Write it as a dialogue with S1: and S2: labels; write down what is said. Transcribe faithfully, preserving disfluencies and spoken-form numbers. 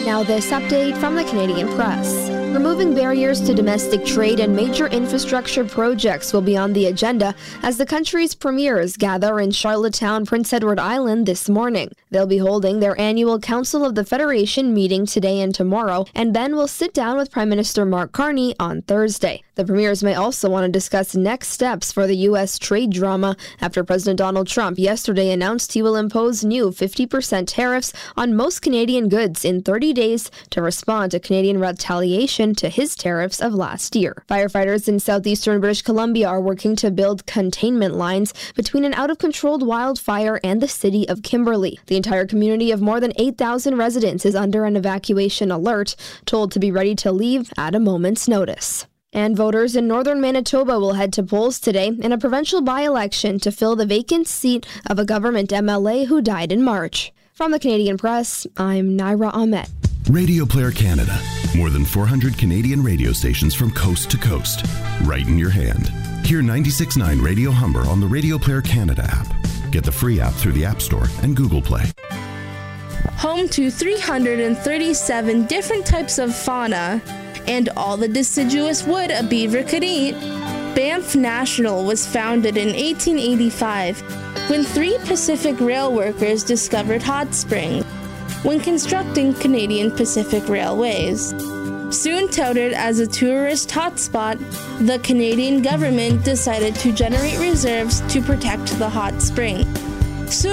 S1: Now this update from the Canadian Press. Removing barriers to domestic trade and major infrastructure projects will be on the agenda as the country's premiers gather in Charlottetown, Prince Edward Island this morning. They'll be holding their annual Council of the Federation meeting today and tomorrow, and then will sit down with Prime Minister Mark Carney on Thursday. The premiers may also want to discuss next steps for the U S trade drama after President Donald Trump yesterday announced he will impose new fifty percent tariffs on most Canadian goods in thirty days to respond to Canadian retaliation to his tariffs of last year. Firefighters in southeastern British Columbia are working to build containment lines between an out-of-controlled wildfire and the city of Kimberley. The entire community of more than eight thousand residents is under an evacuation alert, told to be ready to leave at a moment's notice. And voters in northern Manitoba will head to polls today in a provincial by-election to fill the vacant seat of a government M L A who died in March. From the Canadian Press, I'm Naira Ahmed.
S2: Radio Player Canada. More than four hundred Canadian radio stations from coast to coast. Right in your hand. Hear ninety-six point nine Radio Humber on the Radio Player Canada app. Get the free app through the App Store and Google Play.
S3: Home to three hundred thirty-seven different types of fauna and all the deciduous wood a beaver could eat, Banff National was founded in eighteen eighty-five when three Pacific Rail workers discovered hot springs when constructing Canadian Pacific Railways. Soon touted as a tourist hotspot, the Canadian government decided to generate reserves to protect the hot spring.